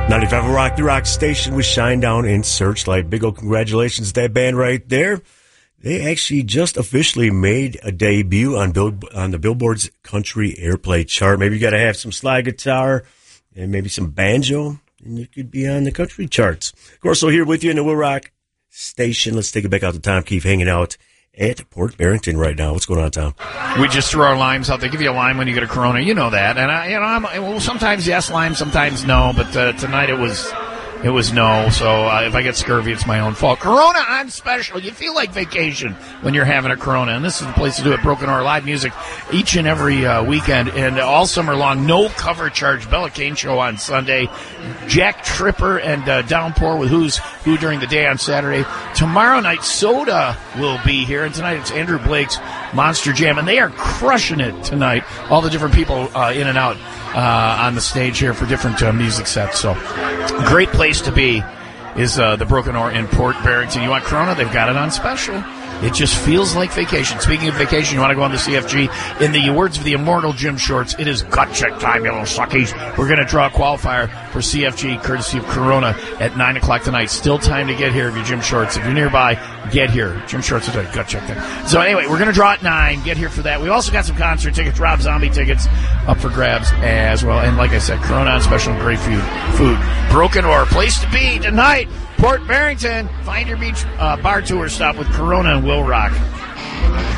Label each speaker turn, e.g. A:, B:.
A: 95 Rock, the rock station with Shinedown and Searchlight. Big old congratulations to that band right there. They actually just officially made a debut on the Billboard's Country Airplay chart. Maybe you got to have some slide guitar and maybe some banjo, and you could be on the country charts. Of course, so here with you in the Will Rock station. Let's take it back out to Tom Keefe hanging out at Port Barrington right now. What's going on, Tom?
B: We just threw our limes out. They give you a lime when you get a Corona. You know that. And sometimes yes, lime, sometimes no. But tonight it was no. So if I get scurvy, it's my own fault. Corona on special. You feel like vacation when you're having a Corona. And this is the place to do it. Broken Oar live music each and every weekend. And all summer long, no cover charge. Bella Kane show on Sunday. Jack Tripper and Downpour with Who's Who during the day on Saturday. Tomorrow night, Soda will be here. And tonight it's Andrew Blake's Monster Jam. And they are crushing it tonight. All the different people in and out on the stage here for different music sets. So great place to be is the Broken Oar in Port Barrington. You want Corona? They've got it on special. It just feels like vacation. Speaking of vacation, you want to go on the CFG. In the words of the immortal Jim Shorts, it is gut check time, you little suckies. We're going to draw a qualifier for CFG, courtesy of Corona, at 9 o'clock tonight. Still time to get here if you're Jim Shorts. If you're nearby, get here. Jim Shorts is a gut check time. So anyway, we're going to draw at 9. Get here for that. We also got some concert tickets, Rob Zombie tickets up for grabs as well. And like I said, Corona on special and great food. Broken Oar, place to be tonight. Port Barrington, find your beach bar tour stop with Corona and Will Rock.